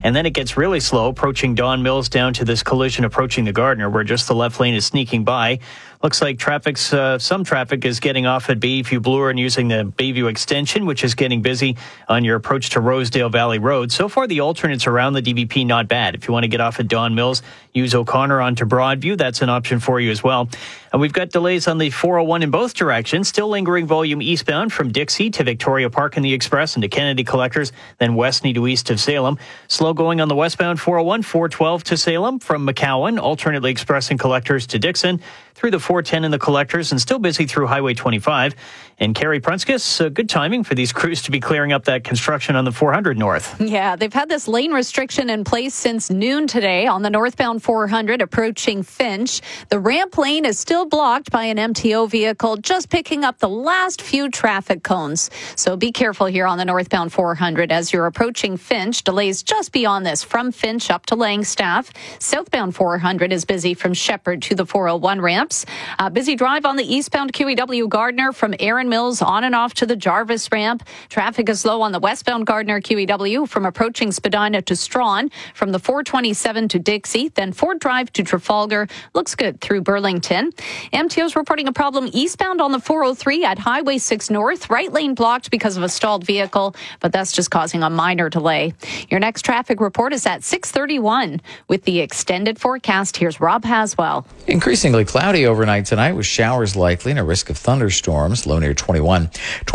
And then it gets really slow approaching Don Mills down to this collision approaching the Gardner, where just the left lane is sneaking by. Looks like some traffic is getting off at Bayview Bloor and using the Bayview extension, which is getting busy on your approach to Rosedale Valley Road. So far, the alternates around the DVP, not bad. If you want to get off at Don Mills, use O'Connor onto Broadview. That's an option for you as well. And we've got delays on the 401 in both directions. Still lingering volume eastbound from Dixie to Victoria Park in the Express and to Kennedy Collectors, then Westney to east of Salem. Slow going on the westbound 401, 412 to Salem from McCowan, alternately Express and Collectors to Dixon, through the 410 in the Collectors, and still busy through Highway 25. And Carrie Prunskis, good timing for these crews to be clearing up that construction on the 400 north. Yeah, they've had this lane restriction in place since noon today on the northbound 400 approaching Finch. The ramp lane is still blocked by an MTO vehicle just picking up the last few traffic cones. So be careful here on the northbound 400 as you're approaching Finch. Delays just beyond this from Finch up to Langstaff. Southbound 400 is busy from Shepherd to the 401 ramps. Busy drive on the eastbound QEW Gardner from Erin Mills on and off to the Jarvis ramp. Traffic is slow on the westbound Gardner QEW from approaching Spadina to Strawn, from the 427 to Dixie, then Ford Drive to Trafalgar. Looks good through Burlington. MTO's reporting a problem eastbound on the 403 at Highway 6 North. Right lane blocked because of a stalled vehicle, but that's just causing a minor delay. Your next traffic report is at 6:31. With the extended forecast, here's Rob Haswell. Increasingly cloudy overnight tonight with showers likely and a risk of thunderstorms, low near 21.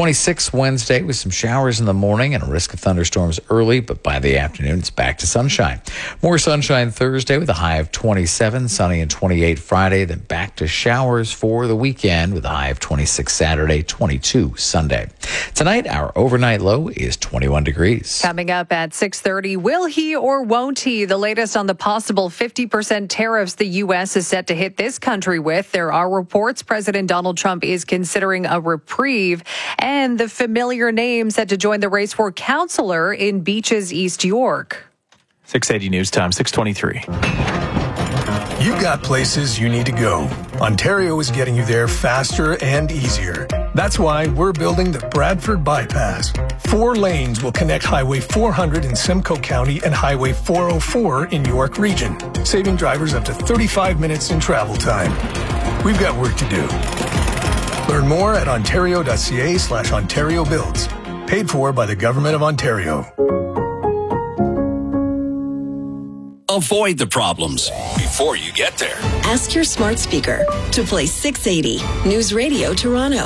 26 Wednesday with some showers in the morning and a risk of thunderstorms early, but by the afternoon it's back to sunshine. More sunshine Thursday with a high of 27, sunny and 28 Friday, then back to showers for the weekend with a high of 26 Saturday, 22 Sunday. Tonight, our overnight low is 21 degrees. Coming up at 6:30, will he or won't he? The latest on the possible 50% tariffs the U.S. is set to hit this country with. There are reports President Donald Trump is considering a reprieve, and the familiar name set to join the race for councillor in Beaches, East York. 680 News Time, 623. You've got places you need to go. Ontario is getting you there faster and easier. That's why we're building the Bradford Bypass. 4 lanes will connect Highway 400 in Simcoe County and Highway 404 in York Region, saving drivers up to 35 minutes in travel time. We've got work to do. Learn more at ontario.ca/Ontario Builds. Paid for by the Government of Ontario. Avoid the problems before you get there. Ask your smart speaker to play 680 News Radio Toronto.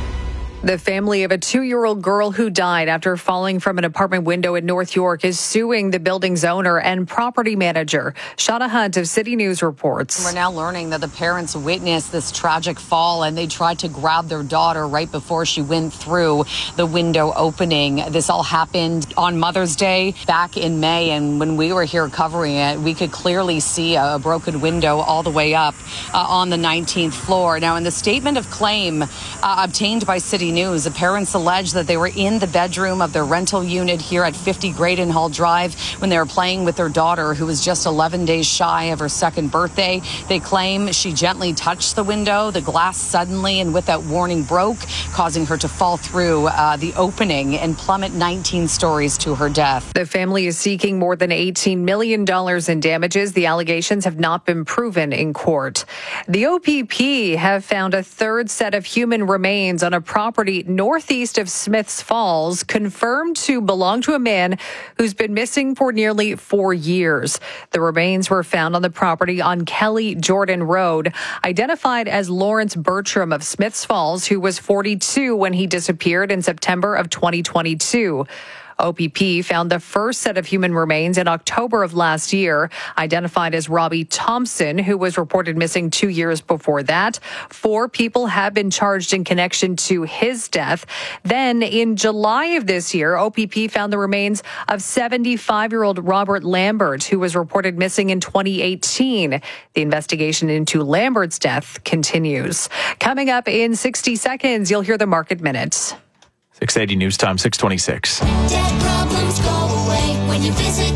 The family of a 2-year-old girl who died after falling from an apartment window in North York is suing the building's owner and property manager. Shauna Hunt of City News reports. We're now learning that the parents witnessed this tragic fall and they tried to grab their daughter right before she went through the window opening. This all happened on Mother's Day back in May, and when we were here covering it, we could clearly see a broken window all the way up on the 19th floor. Now, in the statement of claim obtained by City News, the parents allege that they were in the bedroom of their rental unit here at 50 Graydon Hall Drive when they were playing with their daughter, who was just 11 days shy of her 2nd birthday. They claim she gently touched the window. The glass suddenly and without warning broke, causing her to fall through the opening and plummet 19 stories to her death. The family is seeking more than $18 million in damages. The allegations have not been proven in court. The OPP have found a 3rd set of human remains on a property northeast of Smiths Falls, confirmed to belong to a man who's been missing for nearly 4 years. The remains were found on the property on Kelly Jordan Road, identified as Lawrence Bertram of Smiths Falls, who was 42 when he disappeared in September of 2022. OPP found the first set of human remains in October of last year, identified as Robbie Thompson, who was reported missing 2 years before that. 4 people have been charged in connection to his death. Then in July of this year, OPP found the remains of 75-year-old Robert Lambert, who was reported missing in 2018. The investigation into Lambert's death continues. Coming up in 60 seconds, you'll hear the Market Minute. 680 News Time, 626. Debt problems go away when you visit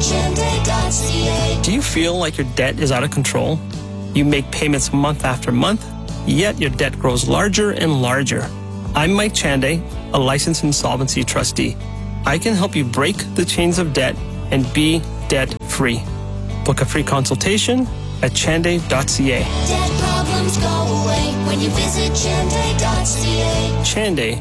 Genday.ca. Do you feel like your debt is out of control? You make payments month after month, yet your debt grows larger and larger. I'm Mike Chanday, a licensed insolvency trustee. I can help you break the chains of debt and be debt free. Book a free consultation at chanday.ca. Dead problems go away when you visit Chanday.ca. Chanday,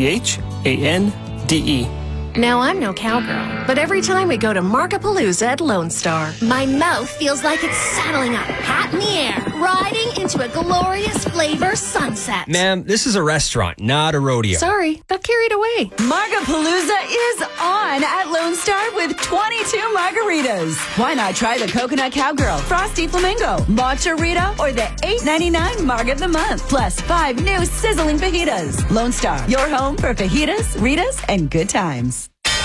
Chande. Now, I'm no cowgirl, but every time we go to Markapalooza at Lone Star, my mouth feels like it's saddling up, hat in the air, riding into a glorious flavor sunset. Ma'am, this is a restaurant, not a rodeo. Sorry, got carried away. Markapalooza is on at Lone Star with 22 margaritas. Why not try the Coconut Cowgirl, Frosty Flamingo, Matcha Rita, or the $8.99 Marg of the Month, plus 5 new sizzling fajitas. Lone Star, your home for fajitas, Ritas, and good times.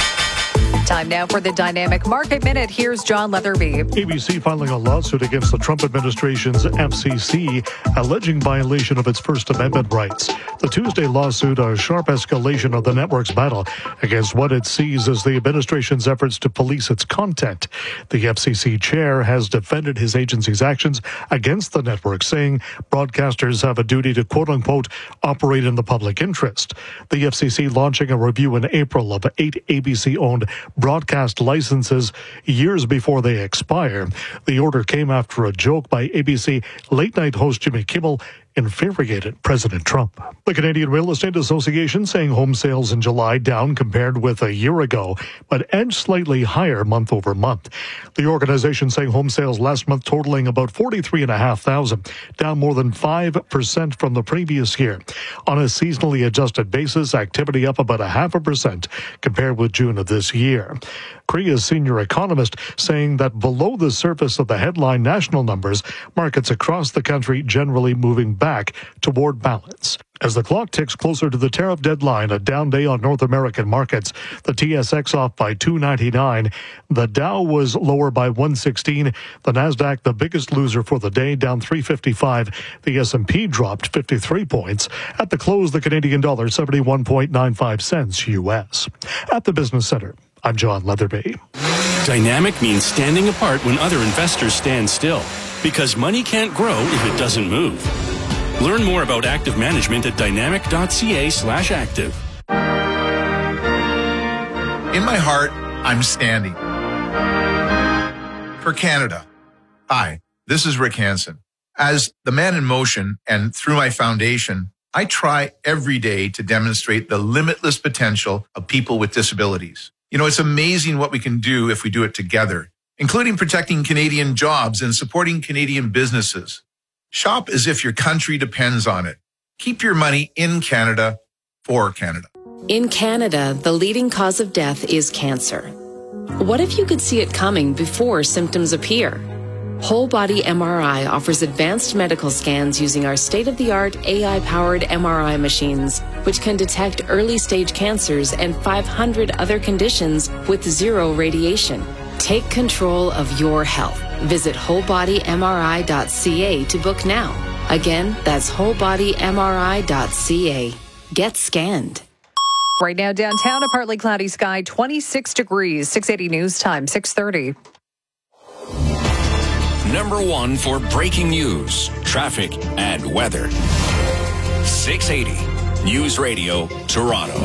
Time now for the Dynamic Market Minute. Here's John Leatherby. ABC filing a lawsuit against the Trump administration's FCC, alleging violation of its First Amendment rights. The Tuesday lawsuit, a sharp escalation of the network's battle against what it sees as the administration's efforts to police its content. The FCC chair has defended his agency's actions against the network, saying broadcasters have a duty to, quote-unquote, operate in the public interest. The FCC launching a review in April of 8 ABC-owned broadcast licenses years before they expire. The order came after a joke by ABC late-night host Jimmy Kimmel infuriated President Trump. The Canadian Real Estate Association saying home sales in July down compared with a year ago, but edged slightly higher month over month. The organization saying home sales last month totaling about 43,500, down more than 5% from the previous year. On a seasonally adjusted basis, activity up about 0.5% compared with June of this year. Korea's senior economist saying that below the surface of the headline national numbers, markets across the country generally moving back toward balance. As the clock ticks closer to the tariff deadline, a down day on North American markets. The TSX off by 299. The Dow was lower by 116. The Nasdaq, the biggest loser for the day, down 355. The S&P dropped 53 points. At the close, the Canadian dollar 71.95 cents U.S. At the Business Center, I'm John Leatherby. Dynamic means standing apart when other investors stand still, because money can't grow if it doesn't move. Learn more about active management at dynamic.ca/active. In my heart, I'm standing for Canada. Hi, this is Rick Hansen. As the man in motion and through my foundation, I try every day to demonstrate the limitless potential of people with disabilities. You know, it's amazing what we can do if we do it together, including protecting Canadian jobs and supporting Canadian businesses. Shop as if your country depends on it. Keep your money in Canada for Canada. In Canada, the leading cause of death is cancer. What if you could see it coming before symptoms appear? Whole Body MRI offers advanced medical scans using our state-of-the-art AI-powered MRI machines, which can detect early-stage cancers and 500 other conditions with zero radiation. Take control of your health. Visit wholebodymri.ca to book now. Again, that's wholebodymri.ca. Get scanned. Right now, downtown, a partly cloudy sky, 26 degrees, 680 News Time, 6:30. Number one for breaking news, traffic, and weather. 680 News Radio, Toronto.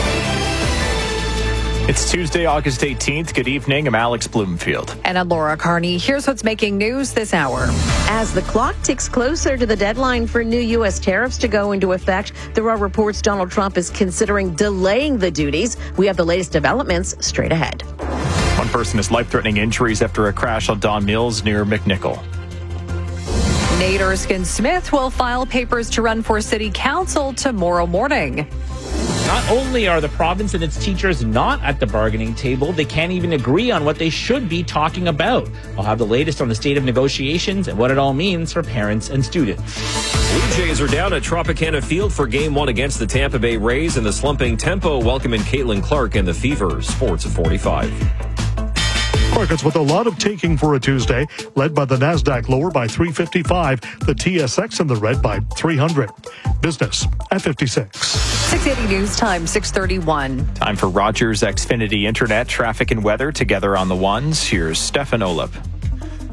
It's Tuesday, August 18th. Good evening. I'm Alex Bloomfield. And I'm Laura Carney. Here's what's making news this hour. As the clock ticks closer to the deadline for new U.S. tariffs to go into effect, there are reports Donald Trump is considering delaying the duties. We have the latest developments straight ahead. One person has life-threatening injuries after a crash on Don Mills near McNichol. Nate Erskine-Smith will file papers to run for city council tomorrow morning. Not only are the province and its teachers not at the bargaining table, they can't even agree on what they should be talking about. I'll have the latest on the state of negotiations and what it all means for parents and students. Blue Jays are down at Tropicana Field for Game 1 against the Tampa Bay Rays, and the slumping Tempo welcoming Caitlin Clark and the Fever. Sports at 45. Markets with a lot of taking for a Tuesday, led by the Nasdaq lower by 355, the TSX in the red by 300. Business at 56. 680 News Time, 6:31. Time for Rogers Xfinity Internet, traffic and weather together on the ones. Here's Stefan Olip.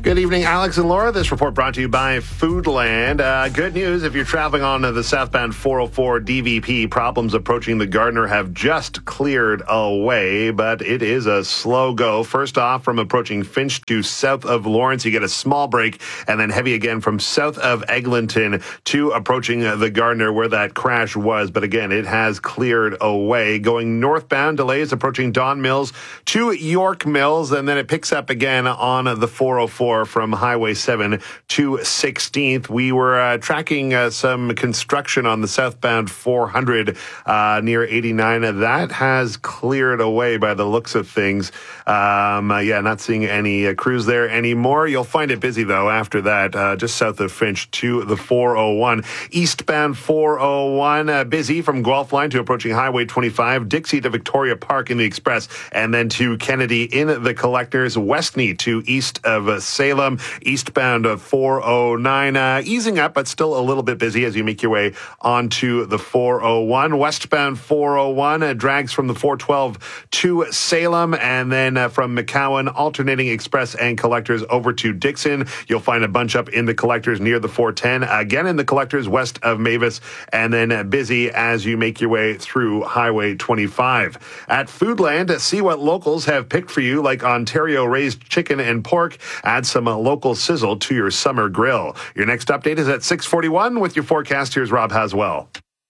Good evening, Alex and Laura. This report brought to you by Foodland. Good news, if you're traveling on the southbound 404 DVP, problems approaching the Gardiner have just cleared away, but it is a slow go. First off, from approaching Finch to south of Lawrence, you get a small break, and then heavy again from south of Eglinton to approaching the Gardiner where that crash was. But again, it has cleared away. Going northbound, delays approaching Don Mills to York Mills, and then it picks up again on the 404 from Highway 7 to 16th. We were tracking some construction on the southbound 400 near 89. That has cleared away by the looks of things. Not seeing any crews there anymore. You'll find it busy, though, after that, just south of Finch to the 401. Eastbound 401, busy from Guelph Line to approaching Highway 25, Dixie to Victoria Park in the Express, and then to Kennedy in the Collectors, Westney to east of Salem, eastbound 409, easing up, but still a little bit busy as you make your way onto the 401. Westbound 401 drags from the 412 to Salem, and then from McCowan, alternating Express and Collectors over to Dixon. You'll find a bunch up in the Collectors near the 410, again in the Collectors west of Mavis, and then busy as you make your way through Highway 25. At Foodland, see what locals have picked for you, like Ontario raised chicken and pork. Add some local sizzle to your summer grill. Your next update is at 6:41 with your forecast. Here's Rob Haswell.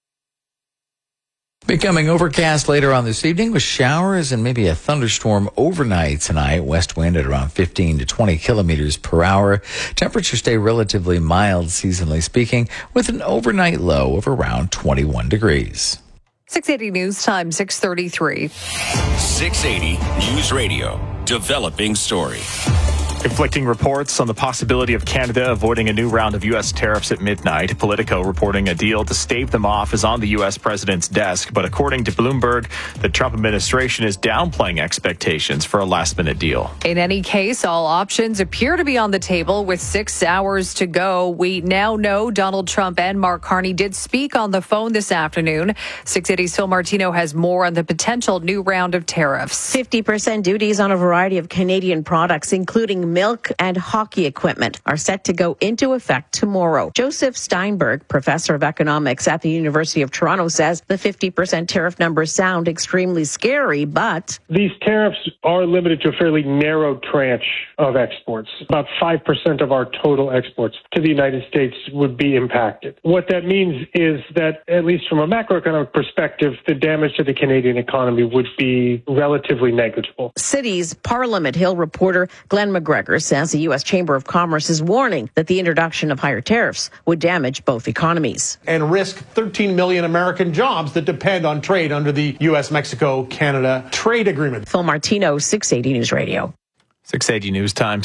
Becoming overcast later on this evening with showers and maybe a thunderstorm overnight tonight. West wind at around 15 to 20 kilometers per hour. Temperatures stay relatively mild, seasonally speaking, with an overnight low of around 21 degrees. 680 News Time, 6:33. 680 News Radio. Developing story. Conflicting reports on the possibility of Canada avoiding a new round of U.S. tariffs at midnight. Politico reporting a deal to stave them off is on the U.S. president's desk. But according to Bloomberg, the Trump administration is downplaying expectations for a last-minute deal. In any case, all options appear to be on the table with 6 hours to go. We now know Donald Trump and Mark Carney did speak on the phone this afternoon. 680's Phil Martino has more on the potential new round of tariffs. 50% duties on a variety of Canadian products, including milk and hockey equipment, are set to go into effect tomorrow. Joseph Steinberg, professor of economics at the University of Toronto, says the 50% tariff numbers sound extremely scary, but these tariffs are limited to a fairly narrow tranche of exports. About 5% of our total exports to the United States would be impacted. What that means is that, at least from a macroeconomic perspective, the damage to the Canadian economy would be relatively negligible. City's Parliament Hill reporter Glenn McGregor says the U.S. Chamber of Commerce is warning that the introduction of higher tariffs would damage both economies and risk 13 million American jobs that depend on trade under the U.S.-Mexico-Canada trade agreement. Phil Martino, 680 News Radio. 680 News Time,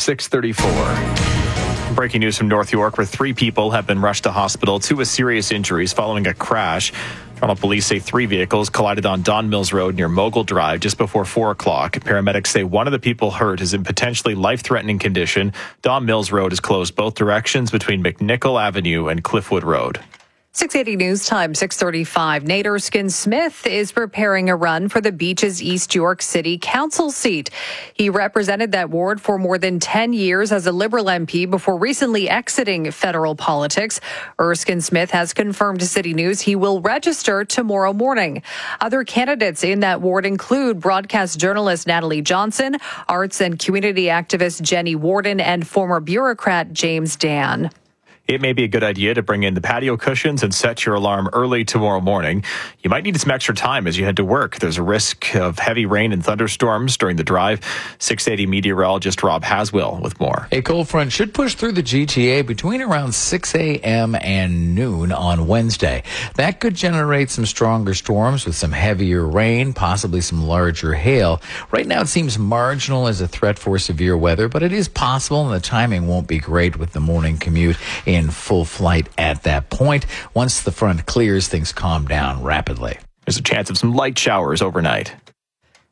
6:34. Breaking news from North York, where 3 people have been rushed to hospital, 2 with serious injuries following a crash. Toronto police say 3 vehicles collided on Don Mills Road near Mogul Drive just before 4 o'clock. Paramedics say one of the people hurt is in potentially life-threatening condition. Don Mills Road is closed both directions between McNichol Avenue and Cliffwood Road. 680 News Time, 6:35. Nate Erskine-Smith is preparing a run for the Beaches East York City Council seat. He represented that ward for more than 10 years as a Liberal MP before recently exiting federal politics. Erskine-Smith has confirmed to City News he will register tomorrow morning. Other candidates in that ward include broadcast journalist Natalie Johnson, arts and community activist Jenny Warden, and former bureaucrat James Dan. It may be a good idea to bring in the patio cushions and set your alarm early tomorrow morning. You might need some extra time as you head to work. There's a risk of heavy rain and thunderstorms during the drive. 680 meteorologist Rob Haswell with more. A cold front should push through the GTA between around 6 a.m. and noon on Wednesday. That could generate some stronger storms with some heavier rain, possibly some larger hail. Right now it seems marginal as a threat for severe weather, but it is possible, and the timing won't be great with the morning commute in full flight at that point. Once the front clears, things calm down rapidly. There's a chance of some light showers overnight.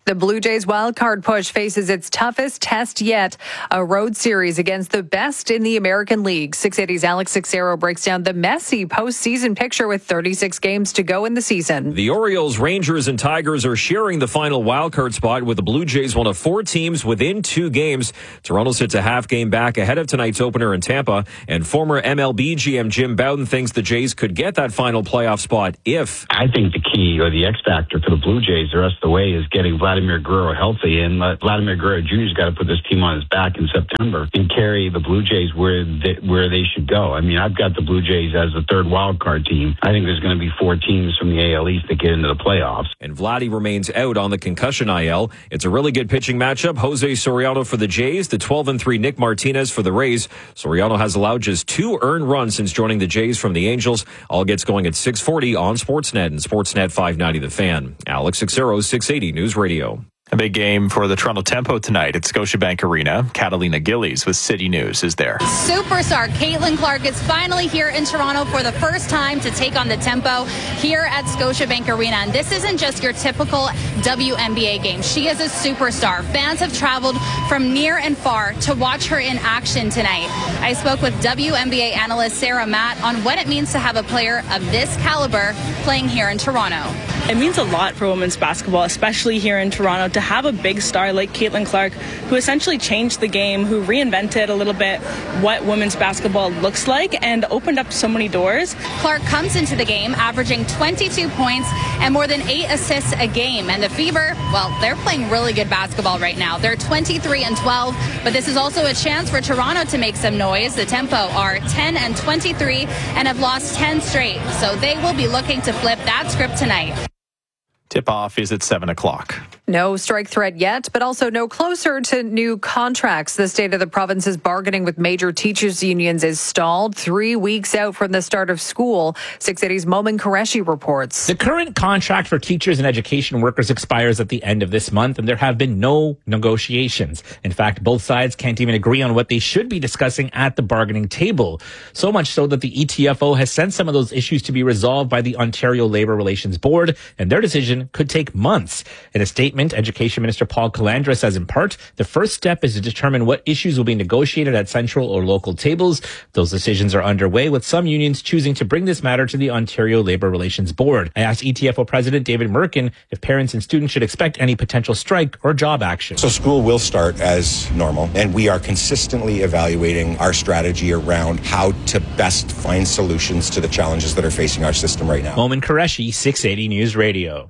The Blue Jays wildcard push faces its toughest test yet, a road series against the best in the American League. 680's Alex Sixero breaks down the messy postseason picture with 36 games to go in the season. The Orioles, Rangers, and Tigers are sharing the final wildcard spot with the Blue Jays, one of 4 teams within 2 games. Toronto sits a half game back ahead of tonight's opener in Tampa, and former MLB GM Jim Bowden thinks the Jays could get that final playoff spot if... I think the key or the X factor for the Blue Jays the rest of the way is getting Vladimir Guerrero healthy, and Vladimir Guerrero Jr.'s got to put this team on his back in September and carry the Blue Jays where they should go. I mean, I've got the Blue Jays as the third wild card team. I think there's going to be 4 teams from the AL East that get into the playoffs. And Vladdy remains out on the concussion IL. It's a really good pitching matchup. Jose Soriano for the Jays, the 12-3 Nick Martinez for the Rays. Soriano has allowed just 2 earned runs since joining the Jays from the Angels. All gets going at 6:40 on Sportsnet and Sportsnet 590 The Fan. Alex Sixero, 680 News Radio. A big game for the Toronto Tempo tonight at Scotiabank Arena. Catalina Gillies with City News is there. Superstar Caitlin Clark is finally here in Toronto for the first time to take on the Tempo here at Scotiabank Arena. And this isn't just your typical WNBA game. She is a superstar. Fans have traveled from near and far to watch her in action tonight. I spoke with WNBA analyst Sarah Matt on what it means to have a player of this caliber playing here in Toronto. It means a lot for women's basketball, especially here in Toronto, to have a big star like Caitlin Clark, who essentially changed the game, who reinvented a little bit what women's basketball looks like and opened up so many doors. Clark comes into the game averaging 22 points and more than 8 assists a game. And the Fever, well, they're playing really good basketball right now. They're 23-12, but this is also a chance for Toronto to make some noise. The Tempo are 10-23 and have lost 10 straight, so they will be looking to flip that script tonight. Tip-off is at 7 o'clock. No strike threat yet, but also no closer to new contracts. The state of the province's bargaining with major teachers' unions is stalled 3 weeks out from the start of school. 680's Momin Qureshi reports. The current contract for teachers and education workers expires at the end of this month, and there have been no negotiations. In fact, both sides can't even agree on what they should be discussing at the bargaining table. So much so that the ETFO has sent some of those issues to be resolved by the Ontario Labour Relations Board, and their decision could take months. In a statement, Education Minister Paul Calandra says in part, the first step is to determine what issues will be negotiated at central or local tables. Those decisions are underway, with some unions choosing to bring this matter to the Ontario Labour Relations Board. I asked ETFO President David Merkin if parents and students should expect any potential strike or job action. So school will start as normal, and we are consistently evaluating our strategy around how to best find solutions to the challenges that are facing our system right now. Momin Qureshi, 680 News Radio.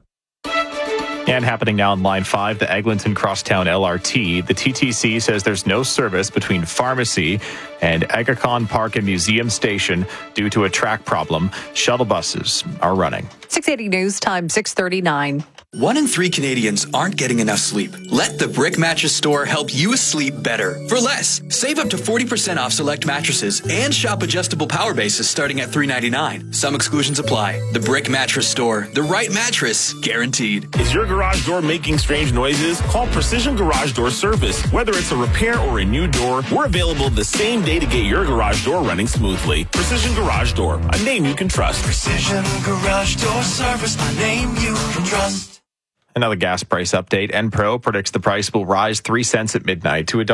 And happening now on Line 5, the Eglinton Crosstown LRT. The TTC says there's no service between Pharmacy and Agacon Park and Museum Station due to a track problem. Shuttle buses are running. 680 News Time, 6:39. 1 in 3 Canadians aren't getting enough sleep. Let the Brick Mattress Store help you sleep better for less. Save up to 40% off select mattresses and shop adjustable power bases starting at $399. Some exclusions apply. The Brick Mattress Store. The right mattress guaranteed. Is your garage door making strange noises? Call Precision Garage Door Service. Whether it's a repair or a new door, we're available the same day to get your garage door running smoothly. Precision Garage Door, a name you can trust. Precision Garage Door Service, a name you can trust. Another gas price update. Enpro predicts the price will rise 3 cents at midnight to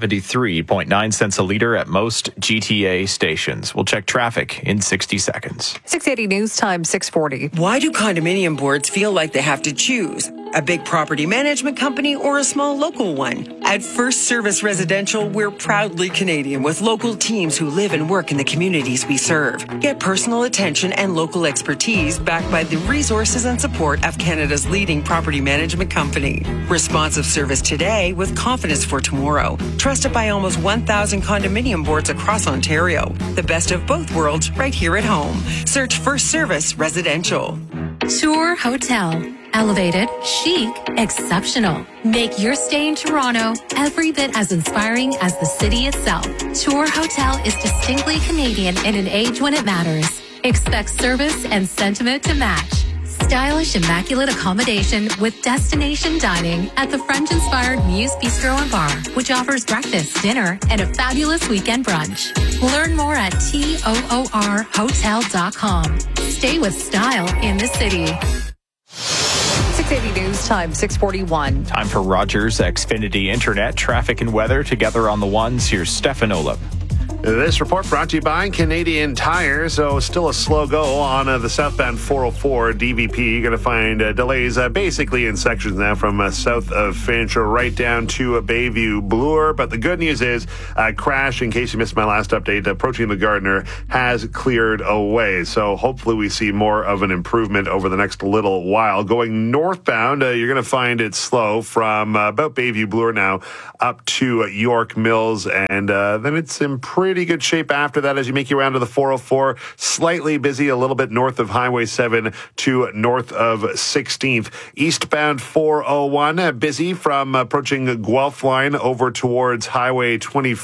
$1.73.9 a liter at most GTA stations. We'll check traffic in 60 seconds. 680 News Time, 640. Why do condominium boards feel like they have to choose? A big property management company or a small local one? At First Service Residential, we're proudly Canadian with local teams who live and work in the communities we serve. Get personal attention and local expertise backed by the resources and support of Canada's leading property management company. Responsive service today with confidence for tomorrow. Trusted by almost 1,000 condominium boards across Ontario. The best of both worlds right here at home. Search First Service Residential. Tour Hotel. Elevated, chic, exceptional. Make your stay in Toronto every bit as inspiring as the city itself. Tour Hotel is distinctly Canadian in an age when it matters. Expect service and sentiment to match. Stylish, immaculate accommodation with destination dining at the French-inspired Muse Bistro and Bar, which offers breakfast, dinner, and a fabulous weekend brunch. Learn more at TOORhotel.com. Stay with style in the city. 680 News Time, 641. Time for Rogers Xfinity Internet, traffic and weather together on the ones. Here's Stefan Olip. This report brought to you by Canadian Tire. So still a slow go on the southbound 404 DVP. You're going to find delays basically in sections now from south of Finch right down to Bayview Bloor. But the good news is crash, in case you missed my last update, approaching the Gardner has cleared away. So hopefully we see more of an improvement over the next little while. Going northbound, you're going to find it slow from about Bayview Bloor now up to York Mills. And then it's in pretty good shape after that as you make your way around to the 404. Slightly busy a little bit north of Highway 7 to north of 16th. Eastbound 401, busy from approaching Guelph line over towards Highway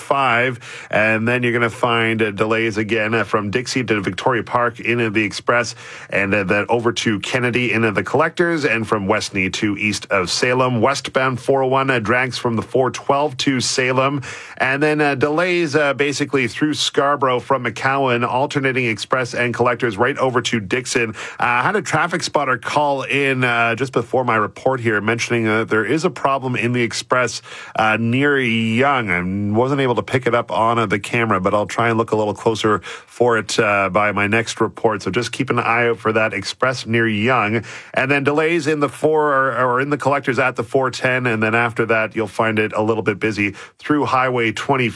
25. And then you're going to find delays again from Dixie to Victoria Park into the Express, and then over to Kennedy into the Collectors, and from Westney to east of Salem. Westbound 401 drags from the 412 to Salem. And then delays basically through Scarborough from McCowan, alternating Express and Collectors right over to Dixon. I had a traffic spotter call in just before my report here mentioning there is a problem in the Express near Yonge. I wasn't able to pick it up on the camera, but I'll try and look a little closer for it by my next report. So just keep an eye out for that Express near Yonge. And then delays in the in the Collectors at the 410. And then after that, you'll find it a little bit busy through Highway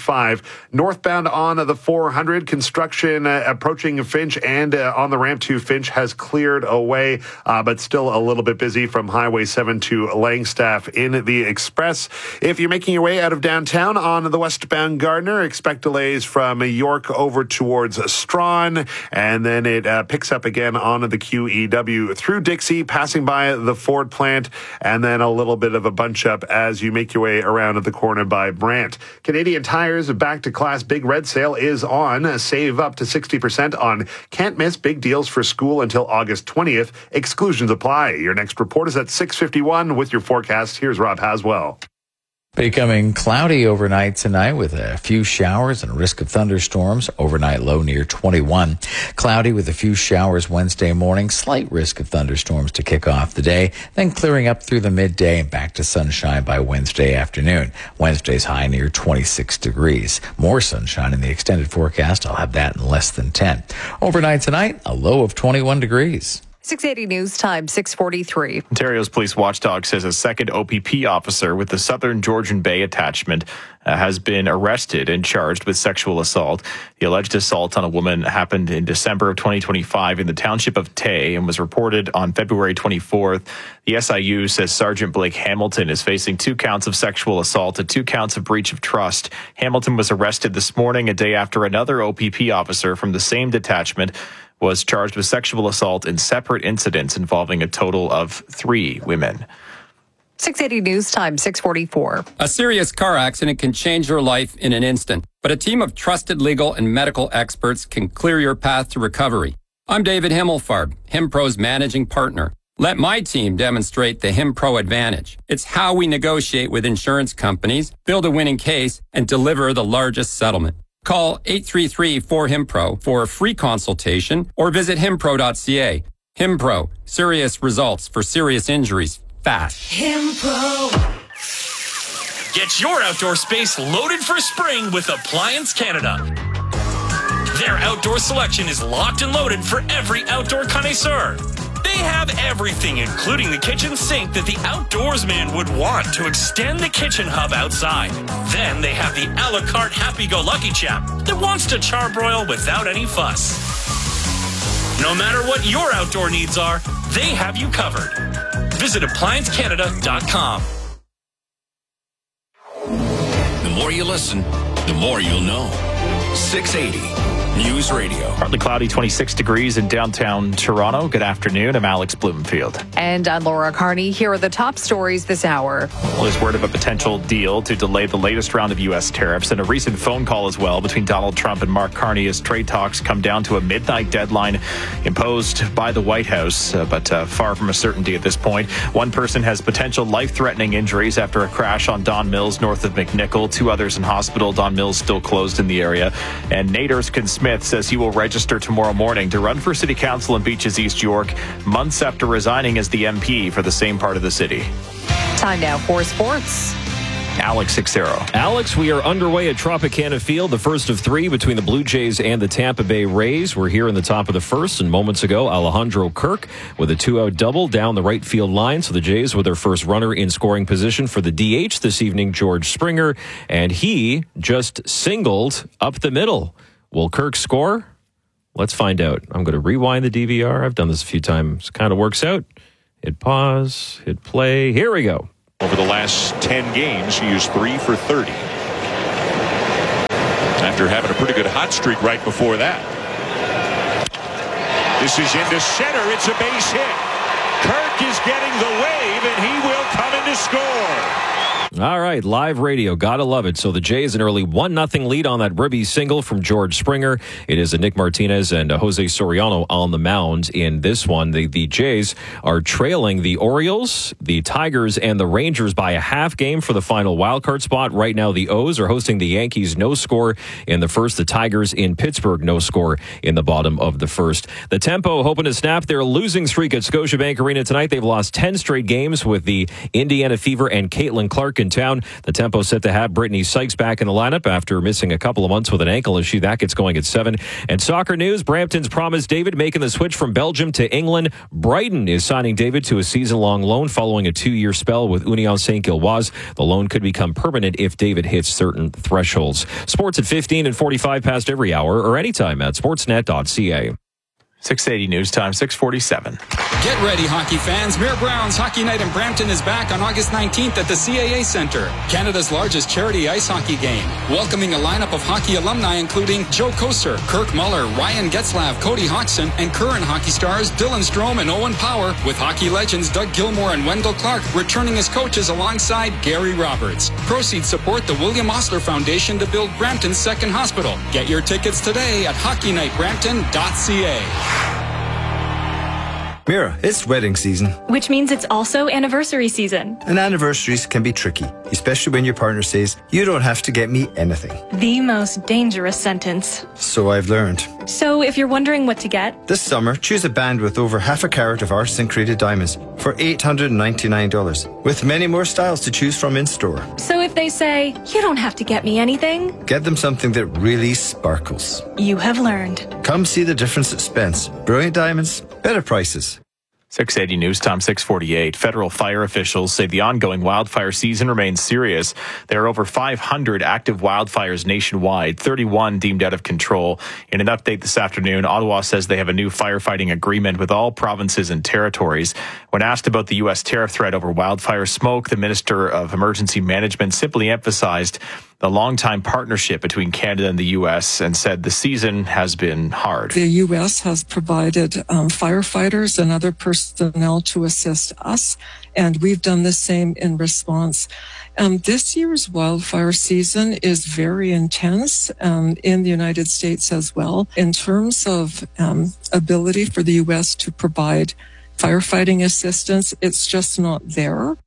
25. Northbound on the 400, construction approaching Finch and on the ramp to Finch has cleared away, but still a little bit busy from Highway 7 to Langstaff in the Express. If you're making your way out of downtown on the westbound Gardner, expect delays from York over towards Strawn, and then it picks up again on the QEW through Dixie, passing by the Ford plant, and then a little bit of a bunch up as you make your way around at the corner by Brant. Canadian Tire's back to class Big Red sale is on. Save up to 60% on can't miss big deals for school until August 20th. Exclusions apply. Your next report is at 6:51 with your forecast. Here's Rob Haswell. Becoming cloudy overnight tonight with a few showers and a risk of thunderstorms. Overnight low near 21. Cloudy with a few showers Wednesday morning. Slight risk of thunderstorms to kick off the day. Then clearing up through the midday and back to sunshine by Wednesday afternoon. Wednesday's high near 26 degrees. More sunshine in the extended forecast. I'll have that in less than 10. Overnight tonight, a low of 21 degrees. 680 News Time, 643. Ontario's police watchdog says a second OPP officer with the Southern Georgian Bay attachment has been arrested and charged with sexual assault. The alleged assault on a woman happened in December of 2025 in the township of Tay and was reported on February 24th. The SIU says Sergeant Blake Hamilton is facing 2 counts of sexual assault and 2 counts of breach of trust. Hamilton was arrested this morning, a day after another OPP officer from the same detachment was charged with sexual assault in separate incidents involving a total of 3 women. 680 News Time, 644. A serious car accident can change your life in an instant, but a team of trusted legal and medical experts can clear your path to recovery. I'm David Himmelfarb, HimPro's managing partner. Let my team demonstrate the HimPro advantage. It's how we negotiate with insurance companies, build a winning case, and deliver the largest settlement. Call 833-4HIMPRO for a free consultation or visit himpro.ca. HimPro, serious results for serious injuries fast. HimPro. Get your outdoor space loaded for spring with Appliance Canada. Their outdoor selection is locked and loaded for every outdoor connoisseur. They have everything, including the kitchen sink that the outdoorsman would want to extend the kitchen hub outside. Then they have the a la carte happy-go-lucky chap that wants to charbroil without any fuss. No matter what your outdoor needs are, they have you covered. Visit ApplianceCanada.com. The more you listen, the more you'll know. 680 News Radio. Partly cloudy, 26 degrees in downtown Toronto. Good afternoon. I'm Alex Blumenfield. And I'm Laura Carney. Here are the top stories this hour. Well, there's word of a potential deal to delay the latest round of U.S. tariffs and a recent phone call as well between Donald Trump and Mark Carney as trade talks come down to a midnight deadline imposed by the White House, but far from a certainty at this point. One person has potential life-threatening injuries after a crash on Don Mills north of McNichol. 2 others in hospital. Don Mills still closed in the area. And Nader's Smith Smith says he will register tomorrow morning to run for City Council in Beaches, East York, months after resigning as the MP for the same part of the city. Time now for sports. Alex Sixero. Alex, we are underway at Tropicana Field, the first of three between the Blue Jays and the Tampa Bay Rays. We're here in the top of the first, and moments ago, Alejandro Kirk with a 2-out double down the right field line. So the Jays with their first runner in scoring position for the DH this evening, George Springer, and he just singled up the middle. Will Kirk score? Let's find out. I'm going to rewind the DVR. I've done this a few times. Kind of works out. Hit pause, hit play. Here we go. Over the last 10 games, he is 3 for 30. After having a pretty good hot streak right before that. This is into center. It's a base hit. Kirk is getting the wave, and he will come in to score. All right, live radio. Gotta love it. So the Jays an early 1-0 lead on that ribby single from George Springer. It is a Nick Martinez and Jose Soriano on the mound in this one. The Jays are trailing the Orioles, the Tigers, and the Rangers by a half game for the final wildcard spot. Right now, the O's are hosting the Yankees, no score in the first. The Tigers in Pittsburgh, no score in the bottom of the first. The Tempo hoping to snap their losing streak at Scotiabank Arena tonight. They've lost 10 straight games with the Indiana Fever and Caitlin Clark in town. The Tempo set to have Brittany Sykes back in the lineup after missing a couple of months with an ankle issue. That gets going at 7. And soccer news, Brampton's Promise David making the switch from Belgium to England. Brighton is signing David to a season-long loan following a 2-year spell with Union Saint-Gilloise. The loan could become permanent if David hits certain thresholds. Sports at 15 and 45 past every hour or anytime at sportsnet.ca. 680 News Time, 647. Get ready, hockey fans. Mayor Brown's Hockey Night in Brampton is back on August 19th at the CAA Centre, Canada's largest charity ice hockey game. Welcoming a lineup of hockey alumni including Joe Koser, Kirk Muller, Ryan Getzlav, Cody Hodgson, and current hockey stars Dylan Strome and Owen Power, with hockey legends Doug Gilmore and Wendell Clark returning as coaches alongside Gary Roberts. Proceeds support the William Osler Foundation to build Brampton's second hospital. Get your tickets today at hockeynightbrampton.ca. Mira, it's wedding season. Which means it's also anniversary season. And anniversaries can be tricky, especially when your partner says, you don't have to get me anything. The most dangerous sentence. So I've learned. So if you're wondering what to get, this summer, choose a band with over half a carat of artisan-created diamonds for $899, with many more styles to choose from in-store. So if they say, you don't have to get me anything, get them something that really sparkles. You have learned. Come see the difference at Spence. Brilliant diamonds, better prices. 680 News Time, 648. Federal fire officials say the ongoing wildfire season remains serious. There are over 500 active wildfires nationwide, 31 deemed out of control. In an update this afternoon, Ottawa says they have a new firefighting agreement with all provinces and territories. When asked about the U.S. tariff threat over wildfire smoke, the Minister of Emergency Management simply emphasized the longtime partnership between Canada and the U.S. and said the season has been hard. The U.S. has provided firefighters and other personnel to assist us, and we've done the same in response. This year's wildfire season is very intense in the United States as well. In terms of ability for the U.S. to provide firefighting assistance, it's just not there.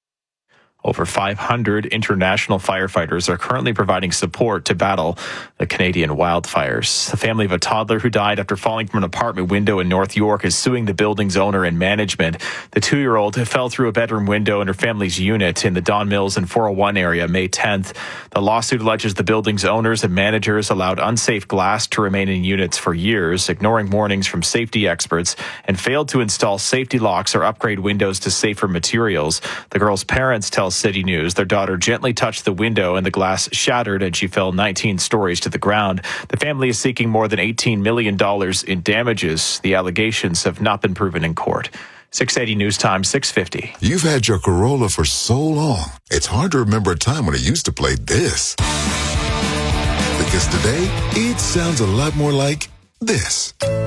Over 500 international firefighters are currently providing support to battle the Canadian wildfires. The family of a toddler who died after falling from an apartment window in North York is suing the building's owner and management. The 2-year-old fell through a bedroom window in her family's unit in the Don Mills and 401 area May 10th. The lawsuit alleges the building's owners and managers allowed unsafe glass to remain in units for years, ignoring warnings from safety experts, and failed to install safety locks or upgrade windows to safer materials. The girl's parents tell City News their daughter gently touched the window and the glass shattered and she fell 19 stories to the ground. The family is seeking more than $18 million in damages. The allegations have not been proven in court. 680 News Time, 650. You've had your Corolla for so long, it's hard to remember a time when it used to play this. Because today, it sounds a lot more like this.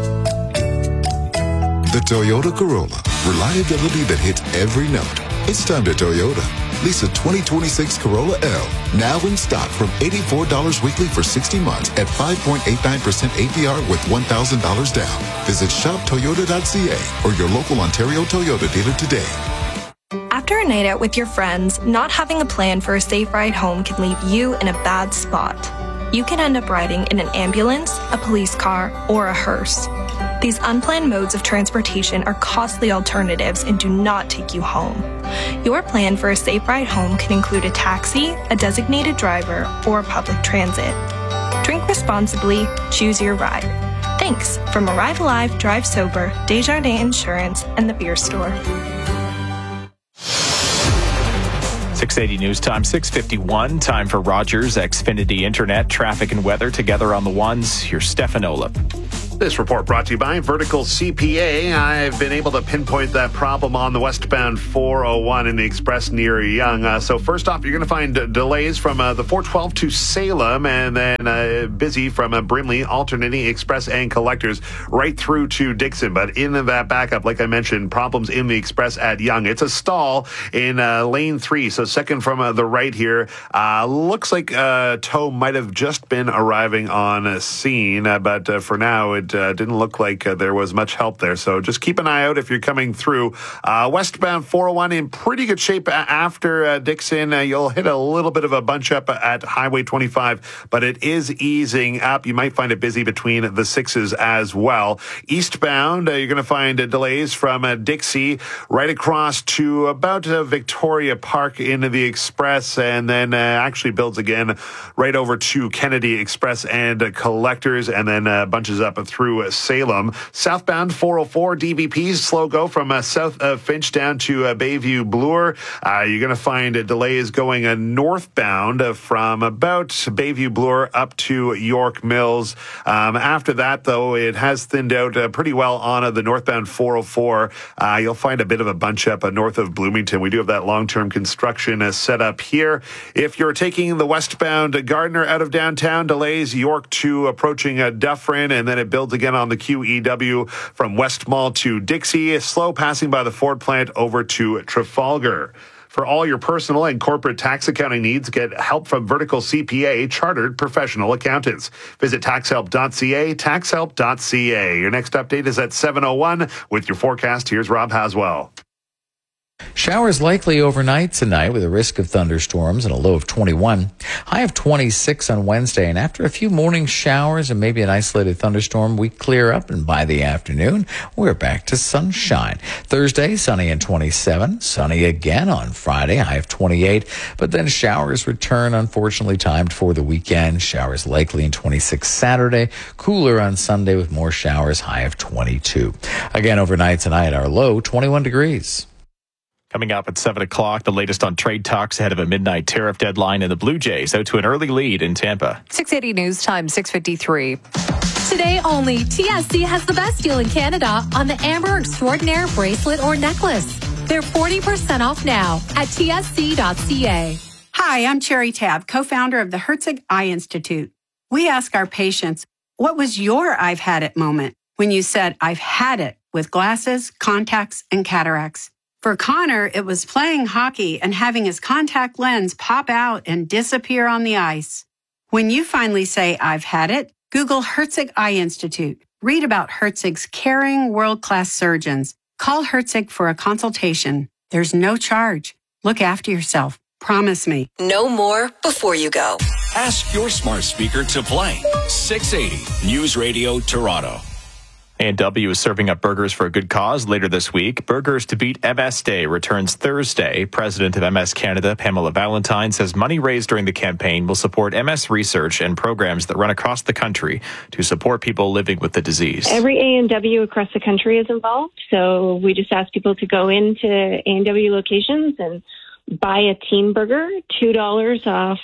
The Toyota Corolla. Reliability that hits every note. It's time to Toyota. Lease a 2026 Corolla L, now in stock from $84 weekly for 60 months at 5.89% APR with $1,000 down. Visit shoptoyota.ca or your local Ontario Toyota dealer today. After a night out with your friends, not having a plan for a safe ride home can leave you in a bad spot. You can end up riding in an ambulance, a police car, or a hearse. These unplanned modes of transportation are costly alternatives and do not take you home. Your plan for a safe ride home can include a taxi, a designated driver, or public transit. Drink responsibly, choose your ride. Thanks from Arrive Alive, Drive Sober, Desjardins Insurance, and the Beer Store. 680 news time, 6:51. Time for Rogers Xfinity Internet, traffic and weather together on the ones. Here's Stefan Olip. This report brought to you by Vertical CPA. I've been able to pinpoint that problem on the westbound 401 in the express near Yonge. So first off, you're going to find delays from the 412 to Salem, and then busy from Brimley, alternating express and collectors right through to Dixon. But in that backup, like I mentioned, problems in the express at Yonge. It's a stall in lane 3, so second from the right here. Looks like tow might have just been arriving on scene, but for now it didn't look like there was much help there. So just keep an eye out if you're coming through. Westbound 401 in pretty good shape after Dixon. You'll hit a little bit of a bunch up at Highway 25, but it is easing up. You might find it busy between the 6s as well. Eastbound, you're going to find delays from Dixie right across to about Victoria Park into the Express, and then actually builds again right over to Kennedy Express and Collectors, and then bunches up through Salem. Southbound 404 DVP, slow go from south of Finch down to Bayview Bloor. You're going to find delays going northbound from about Bayview Bloor up to York Mills. After that, though, it has thinned out pretty well on the northbound 404. You'll find a bit of a bunch up north of Bloomington. We do have that long-term construction set up here. If you're taking the westbound Gardner out of downtown, delays York to approaching Dufferin, and then it builds again on the QEW from West Mall to Dixie. Slow passing by the Ford plant over to Trafalgar. For all your personal and corporate tax accounting needs, get help from Vertical CPA, chartered professional accountants. Visit taxhelp.ca, taxhelp.ca. Your next update is at 7:01. With your forecast, here's Rob Haswell. Showers likely overnight tonight with a risk of thunderstorms and a low of 21. High of 26 on Wednesday. And after a few morning showers and maybe an isolated thunderstorm, we clear up, and by the afternoon, we're back to sunshine. Thursday, sunny and 27. Sunny again on Friday, high of 28. But then showers return, unfortunately timed for the weekend. Showers likely in 26 Saturday. Cooler on Sunday with more showers, high of 22. Again, overnight tonight, our low, 21 degrees. Coming up at 7 o'clock, the latest on trade talks ahead of a midnight tariff deadline, and the Blue Jays out to an early lead in Tampa. 680 news time, 6:53. Today only, TSC has the best deal in Canada on the Amber Extraordinaire bracelet or necklace. They're 40% off now at tsc.ca. Hi, I'm Cherry Tabb, co-founder of the Herzig Eye Institute. We ask our patients, what was your I've had it moment when you said, I've had it with glasses, contacts, and cataracts? For Connor, it was playing hockey and having his contact lens pop out and disappear on the ice. When you finally say, I've had it, Google Herzig Eye Institute. Read about Herzig's caring, world-class surgeons. Call Herzig for a consultation. There's no charge. Look after yourself. Promise me. Know more before you go. Ask your smart speaker to play 680 News Radio Toronto. A&W is serving up burgers for a good cause later this week. Burgers to Beat MS Day returns Thursday. President of MS Canada, Pamela Valentine, says money raised during the campaign will support MS research and programs that run across the country to support people living with the disease. Every A&W across the country is involved, so we just ask people to go into A&W locations and buy a teen burger, $2 off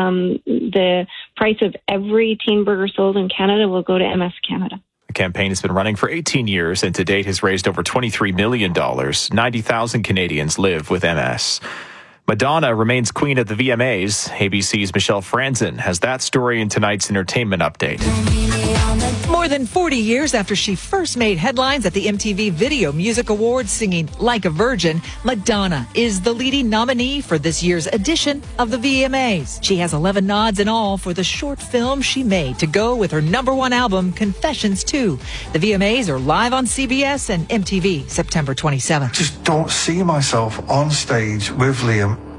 the price of every teen burger sold in Canada will go to MS Canada. The campaign has been running for 18 years and to date has raised over $23 million. 90,000 Canadians live with MS. Madonna remains queen of the VMAs. ABC's Michelle Franzen has that story in tonight's entertainment update. More than 40 years after she first made headlines at the MTV Video Music Awards singing Like a Virgin, Madonna is the leading nominee for this year's edition of the VMAs. She has 11 nods in all for the short film she made to go with her #1 album, Confessions 2. The VMAs are live on CBS and MTV September 27th. Just don't see myself on stage with Liam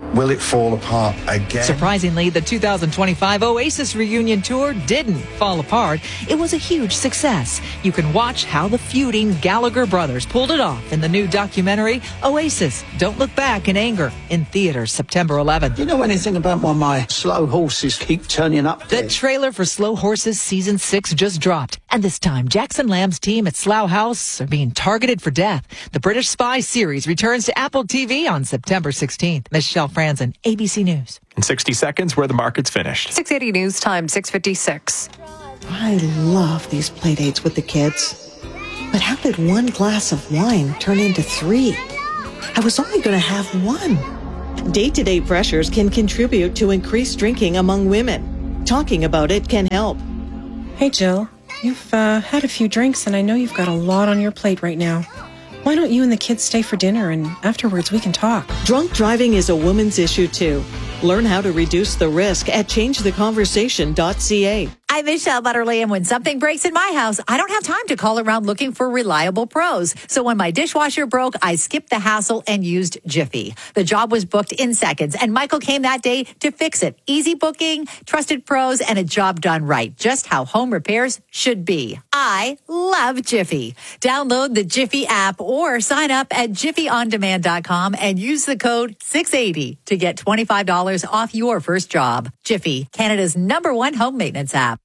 will it fall apart again? Surprisingly, the 2025 Oasis reunion tour didn't fall apart. It was a huge success. You can watch how the feuding Gallagher brothers pulled it off in the new documentary, Oasis, Don't Look Back in Anger, in theaters September 11th. Do you know anything about why my slow horses keep turning up? The trailer for Slow Horses Season 6 just dropped. And this time, Jackson Lamb's team at Slough House are being targeted for death. The British Spy series returns to Apple TV on September 16th. Michelle Franzen, ABC News. In 60 seconds, where the market's finished. 6:80 news time, 6:56. I love these play dates with the kids. But how did one glass of wine turn into 3? I was only going to have one. Day-to-day pressures can contribute to increased drinking among women. Talking about it can help. Hey, Jill. You've had a few drinks, and I know you've got a lot on your plate right now. Why don't you and the kids stay for dinner, and afterwards we can talk? Drunk driving is a woman's issue, too. Learn how to reduce the risk at changetheconversation.ca. I'm Michelle Butterly, and when something breaks in my house, I don't have time to call around looking for reliable pros. So when my dishwasher broke, I skipped the hassle and used Jiffy. The job was booked in seconds, and Michael came that day to fix it. Easy booking, trusted pros, and a job done right. Just how home repairs should be. I love Jiffy. Download the Jiffy app or sign up at jiffyondemand.com and use the code 680 to get $25 off your first job. Jiffy, Canada's #1 home maintenance app.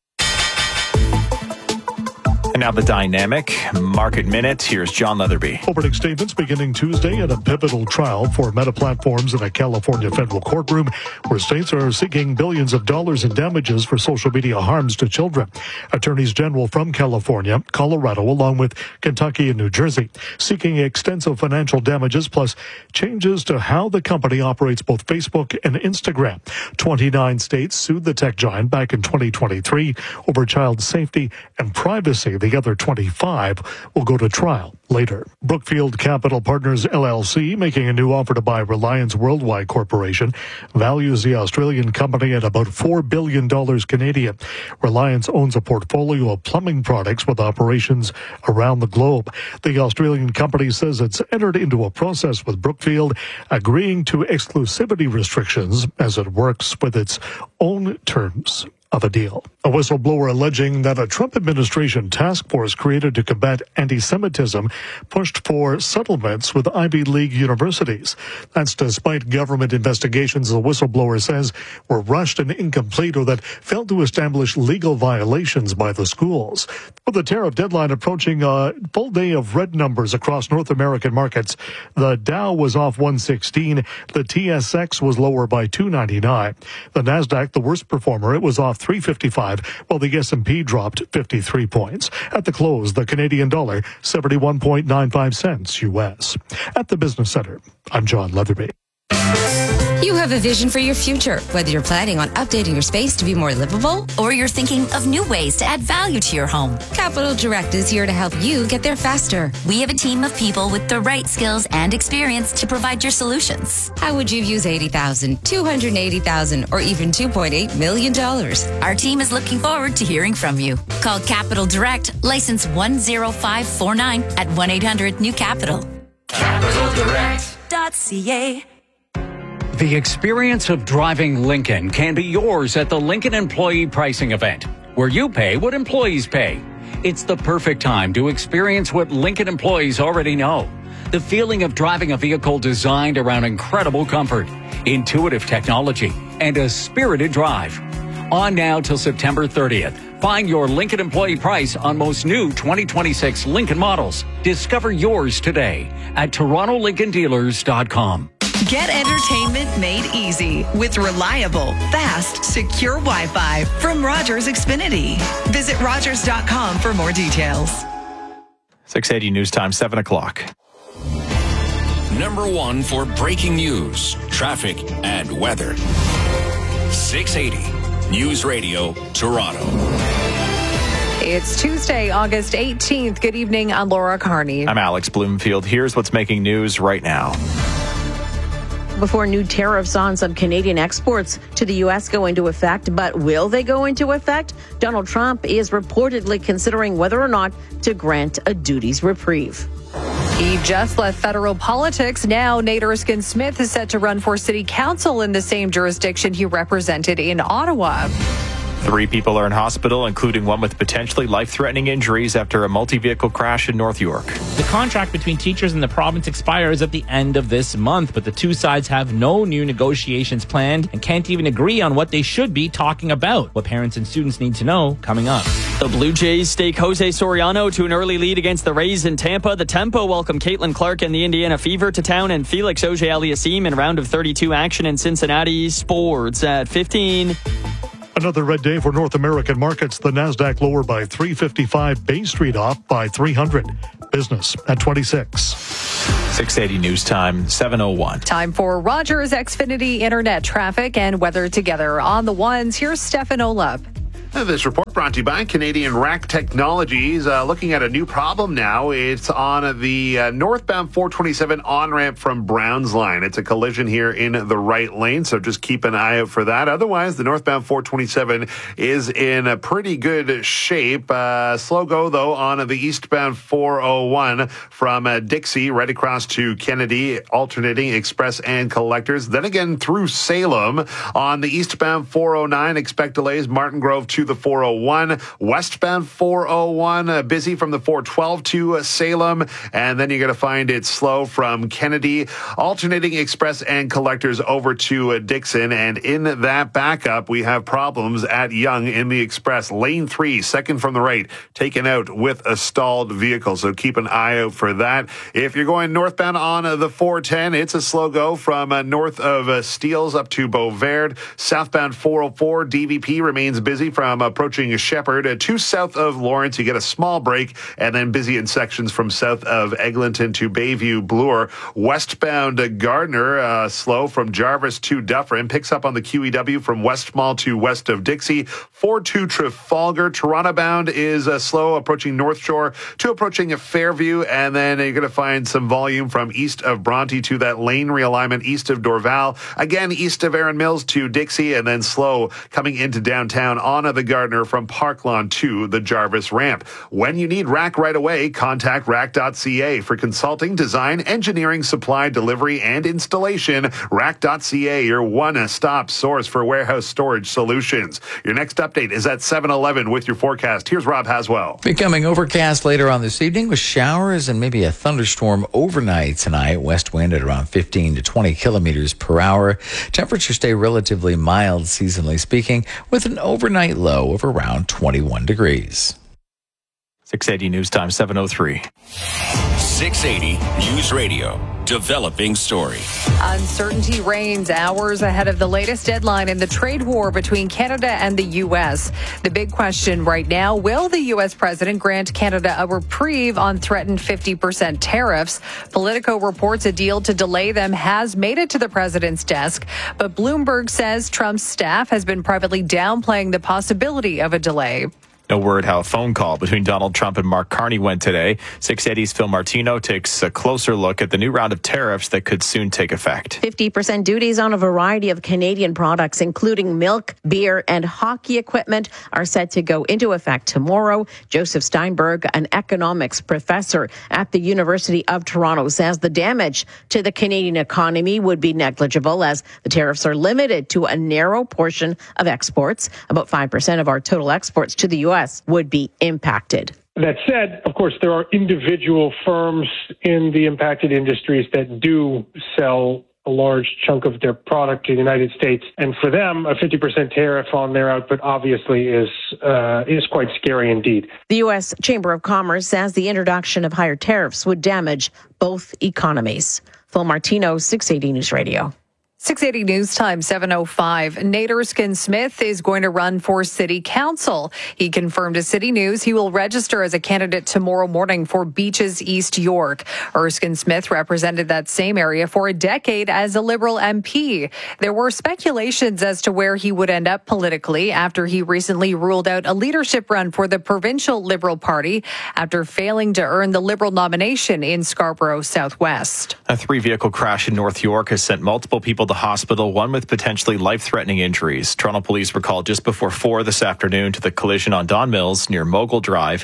And now the dynamic market minute. Here's John Leatherby. Opening statements beginning Tuesday in a pivotal trial for Meta Platforms in a California federal courtroom where states are seeking billions of dollars in damages for social media harms to children. Attorneys general from California, Colorado, along with Kentucky and New Jersey, seeking extensive financial damages plus changes to how the company operates both Facebook and Instagram. 29 states sued the tech giant back in 2023 over child safety and privacy. The other 25 will go to trial later. Brookfield Capital Partners LLC, making a new offer to buy Reliance Worldwide Corporation, values the Australian company at about $4 billion Canadian. Reliance owns a portfolio of plumbing products with operations around the globe. The Australian company says it's entered into a process with Brookfield, agreeing to exclusivity restrictions as it works with its own terms of a deal. A whistleblower alleging that a Trump administration task force created to combat anti-Semitism pushed for settlements with Ivy League universities. That's despite government investigations, the whistleblower says, were rushed and incomplete or that failed to establish legal violations by the schools. With the tariff deadline approaching a full day of red numbers across North American markets, the Dow was off 116, the TSX was lower by 299. The Nasdaq, the worst performer, it was off 355, while the S&P dropped 53 points. At the close, the Canadian dollar, 71.95 cents U.S. At the Business Center, I'm John Leatherby. You have a vision for your future, whether you're planning on updating your space to be more livable or you're thinking of new ways to add value to your home. Capital Direct is here to help you get there faster. We have a team of people with the right skills and experience to provide your solutions. How would you use $80,000, $280,000, or even $2.8 million? Our team is looking forward to hearing from you. Call Capital Direct, license 10549 at 1-800-NEW-CAPITAL. CapitalDirect.ca. The experience of driving Lincoln can be yours at the Lincoln Employee Pricing Event, where you pay what employees pay. It's the perfect time to experience what Lincoln employees already know. The feeling of driving a vehicle designed around incredible comfort, intuitive technology, and a spirited drive. On now till September 30th. Find your Lincoln employee price on most new 2026 Lincoln models. Discover yours today at TorontoLincolnDealers.com. Get entertainment made easy with reliable, fast, secure Wi-Fi from Rogers Xfinity. Visit Rogers.com for more details. 680 News Time, 7 o'clock. Number 1 for breaking news, traffic, and weather. 680 News Radio, Toronto. It's Tuesday, August 18th. Good evening. I'm Laura Carney. I'm Alex Bloomfield. Here's what's making news right now. Before new tariffs on some Canadian exports to the U.S. go into effect, but will they go into effect? Donald Trump is reportedly considering whether or not to grant a duties reprieve. He just left federal politics. Now, Nate Erskine-Smith is set to run for city council in the same jurisdiction he represented in Ottawa. 3 people are in hospital, including one with potentially life-threatening injuries after a multi-vehicle crash in North York. The contract between teachers and the province expires at the end of this month, but the two sides have no new negotiations planned and can't even agree on what they should be talking about. What parents and students need to know coming up. The Blue Jays stake Jose Soriano to an early lead against the Rays in Tampa. The Tempo welcome Caitlin Clark and the Indiana Fever to town, and Felix Auger-Aliassime in round of 32 action in Cincinnati. Sports at 15. Another red day for North American markets. The Nasdaq lower by 355, Bay Street off by 300. Business at 26. 680 news time, 7:01. Time for Rogers Xfinity Internet traffic and weather together on the ones. Here's Stefan Olaf. This report brought to you by Canadian Rack Technologies. Looking at a new problem now. It's on the northbound 427 on-ramp from Browns Line. It's a collision here in the right lane, so just keep an eye out for that. Otherwise, the northbound 427 is in a pretty good shape. Slow go, though, on the eastbound 401 from Dixie right across to Kennedy, alternating express and collectors. Then again through Salem. On the eastbound 409, expect delays. Martin Grove to the 401, westbound 401, busy from the 412 to Salem, and then you're going to find it slow from Kennedy, alternating express and collectors over to Dixon, and in that backup, we have problems at Yonge in the express. Lane 3, second from the right, taken out with a stalled vehicle, so keep an eye out for that. If you're going northbound on the 410, it's a slow go from north of Steeles up to Beauverde. Southbound 404, DVP remains busy from approaching Shepherd to south of Lawrence. You get a small break, and then busy in sections from south of Eglinton to Bayview Bloor. Westbound Gardner slow from Jarvis to Dufferin. Picks up on the QEW from West Mall to west of Dixie. 4-2 Trafalgar. Toronto bound is slow approaching North Shore to approaching Fairview, and then you're going to find some volume from east of Bronte to that lane realignment east of Dorval. Again, east of Erin Mills to Dixie, and then slow coming into downtown on the Gardner from Park Lawn to the Jarvis ramp. When you need Rack right away, contact rack.ca for consulting, design, engineering, supply, delivery, and installation. Rack.ca, your one-stop source for warehouse storage solutions. Your next update is at 7:11 with your forecast. Here's Rob Haswell. Becoming overcast later on this evening with showers and maybe a thunderstorm overnight tonight. West wind at around 15 to 20 kilometers per hour. Temperatures stay relatively mild, seasonally speaking, with an overnight low of around 21 degrees. 680 news time, 7:03. 680 News Radio. Developing story. Uncertainty reigns hours ahead of the latest deadline in the trade war between Canada and the U.S. The big question right now, will the U.S. president grant Canada a reprieve on threatened 50% tariffs? Politico reports a deal to delay them has made it to the president's desk, but Bloomberg says Trump's staff has been privately downplaying the possibility of a delay. No word how a phone call between Donald Trump and Mark Carney went today. 680's Phil Martino takes a closer look at the new round of tariffs that could soon take effect. 50% duties on a variety of Canadian products, including milk, beer, and hockey equipment, are set to go into effect tomorrow. Joseph Steinberg, an economics professor at the University of Toronto, says the damage to the Canadian economy would be negligible as the tariffs are limited to a narrow portion of exports. About 5% of our total exports to the U.S. would be impacted. That said, of course, there are individual firms in the impacted industries that do sell a large chunk of their product to the United States. And for them, a 50% tariff on their output obviously is quite scary indeed. The U.S. Chamber of Commerce says the introduction of higher tariffs would damage both economies. Phil Martino, 680 News Radio. 680 News Time, 7:05. Nate Erskine-Smith is going to run for city council. He confirmed to City News he will register as a candidate tomorrow morning for Beaches East York. Erskine-Smith represented that same area for a decade as a Liberal MP. There were speculations as to where he would end up politically after he recently ruled out a leadership run for the provincial Liberal Party after failing to earn the Liberal nomination in Scarborough Southwest. A 3-vehicle crash in North York has sent multiple people to hospital, one with potentially life-threatening injuries. Toronto police were called just before 4 this afternoon to the collision on Don Mills near Mogul Drive.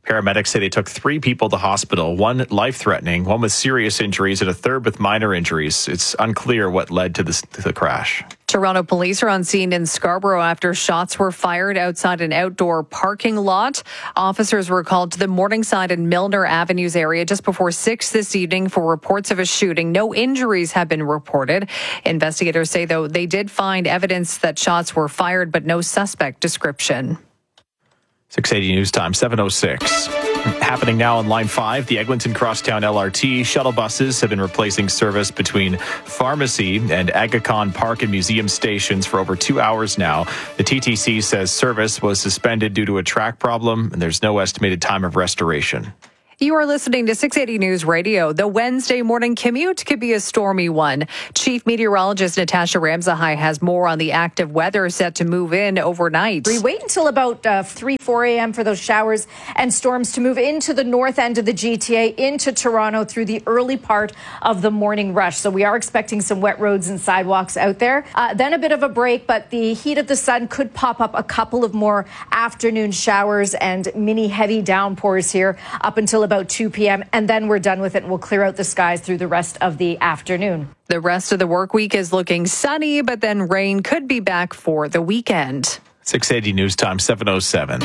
Paramedics say they took 3 people to hospital, 1 life-threatening, 1 with serious injuries, and a 3rd with minor injuries. It's unclear what led to the crash. Toronto police are on scene in Scarborough after shots were fired outside an outdoor parking lot. Officers were called to the Morningside and Milner Avenues area just before 6 this evening for reports of a shooting. No injuries have been reported. Investigators say, though, they did find evidence that shots were fired, but no suspect description. 680 News Time, 7:06. Happening now on Line 5, the Eglinton Crosstown LRT. Shuttle buses have been replacing service between Pharmacy and Aga Khan Park and Museum stations for over 2 hours now. The TTC says service was suspended due to a track problem, and there's no estimated time of restoration. You are listening to 680 News Radio. The Wednesday morning commute could be a stormy one. Chief Meteorologist Natasha Ramsahai has more on the active weather set to move in overnight. We wait until about 3, 4 a.m. for those showers and storms to move into the north end of the GTA, into Toronto through the early part of the morning rush. So we are expecting some wet roads and sidewalks out there. Then a bit of a break, but the heat of the sun could pop up a couple of more afternoon showers and mini heavy downpours here up until about 2 p.m. and then we're done with it and we'll clear out the skies through the rest of the afternoon. The rest of the work week is looking sunny, but then rain could be back for the weekend. 680 News Time, 7:07.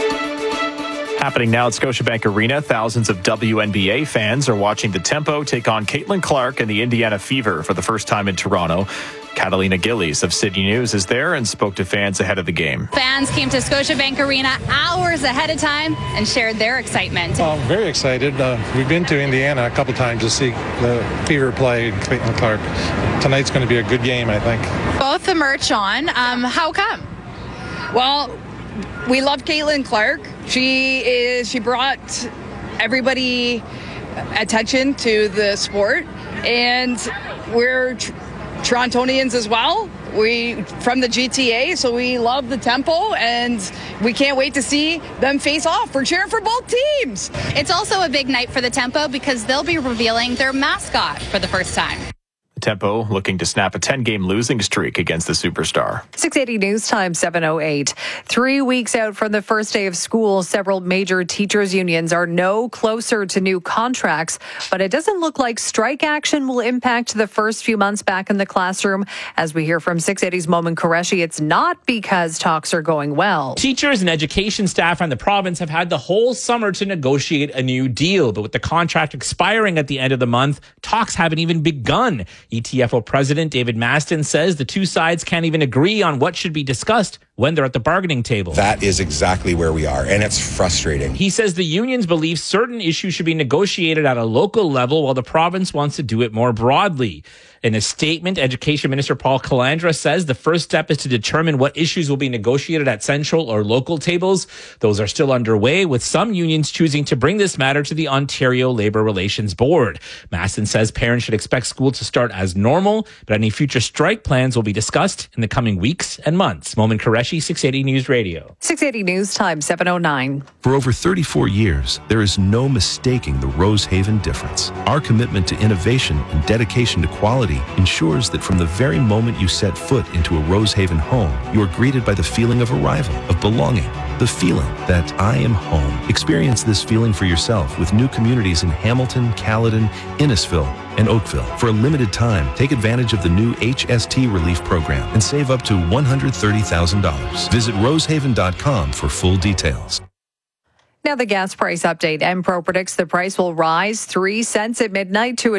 Happening now at Scotiabank Arena, thousands of WNBA fans are watching the Tempo take on Caitlin Clark and the Indiana Fever for the first time in Toronto. Catalina Gillies of Sydney News is there and spoke to fans ahead of the game. Fans came to Scotiabank Arena hours ahead of time and shared their excitement. Very excited. We've been to Indiana a couple times to see the Fever play Caitlin Clark. Tonight's going to be a good game, I think. Both the merch on. How come? Well, we love Caitlin Clark. She brought everybody attention to the sport, and we're Torontonians as well. We from the GTA, so we love the Tempo, and we can't wait to see them face off. We're cheering for both teams. It's also a big night for the Tempo because they'll be revealing their mascot for the first time. Tempo looking to snap a 10-game losing streak against the Superstar. 680 News Time, 7:08. 3 weeks out from the first day of school, several major teachers' unions are no closer to new contracts, but it doesn't look like strike action will impact the first few months back in the classroom. As we hear from 680's Momin Qureshi, it's not because talks are going well. Teachers and education staff around the province have had the whole summer to negotiate a new deal, but with the contract expiring at the end of the month, talks haven't even begun. ETFO President David Maston says the two sides can't even agree on what should be discussed when they're at the bargaining table. That is exactly where we are, and it's frustrating. He says the unions believe certain issues should be negotiated at a local level while the province wants to do it more broadly. In a statement, Education Minister Paul Calandra says the first step is to determine what issues will be negotiated at central or local tables. Those are still underway, with some unions choosing to bring this matter to the Ontario Labour Relations Board. Maston says parents should expect school to start as normal, but any future strike plans will be discussed in the coming weeks and months. Momin Qureshi, 680 News Radio. 680 News Time, 7:09. For over 34 years, there is no mistaking the Rosehaven difference. Our commitment to innovation and dedication to quality ensures that from the very moment you set foot into a Rosehaven home, you are greeted by the feeling of arrival, of belonging, the feeling that I am home. Experience this feeling for yourself with new communities in Hamilton, Caledon, Innisfil, and Oakville. For a limited time, take advantage of the new HST relief program and save up to $130,000. Visit rosehaven.com for full details. Now the gas price update. Empro predicts the price will rise 3 cents at midnight to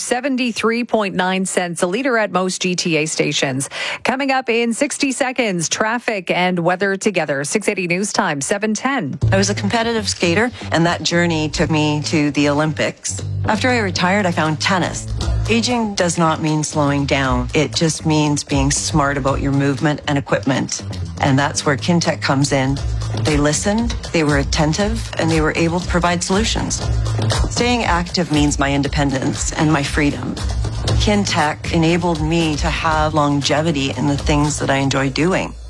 $1.73.9 a liter at most GTA stations. Coming up in 60 seconds, traffic and weather together. 680 News Time, 7:10. I was a competitive skater, and that journey took me to the Olympics. After I retired, I found tennis. Aging does not mean slowing down. It just means being smart about your movement and equipment. And that's where Kintec comes in. They listened, they were attentive, and they were able to provide solutions. Staying active means my independence and my freedom. Kintec enabled me to have longevity in the things that I enjoy doing.